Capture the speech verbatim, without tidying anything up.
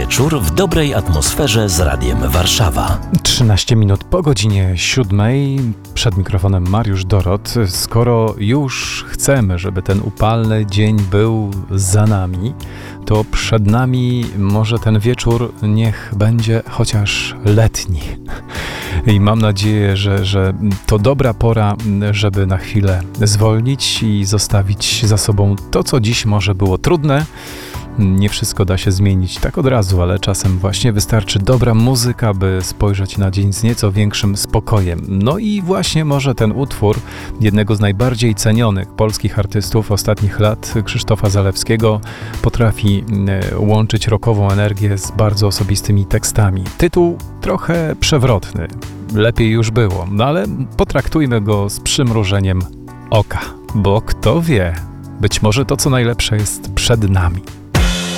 wieczór w dobrej atmosferze z Radiem Warszawa. trzynaście minut po godzinie siódmej. Przed mikrofonem Mariusz Dorot. Skoro już chcemy, żeby ten upalny dzień był za nami, to przed nami może ten wieczór niech będzie chociaż letni. I mam nadzieję, że, że to dobra pora, żeby na chwilę zwolnić i zostawić za sobą to, co dziś może było trudne. Nie wszystko da się zmienić tak od razu, ale czasem właśnie wystarczy dobra muzyka, by spojrzeć na dzień z nieco większym spokojem. No i właśnie może ten utwór jednego z najbardziej cenionych polskich artystów ostatnich lat, Krzysztofa Zalewskiego, potrafi łączyć rockową energię z bardzo osobistymi tekstami. Tytuł trochę przewrotny, lepiej już było, no ale potraktujmy go z przymrużeniem oka, bo kto wie, być może to, co najlepsze jest przed nami.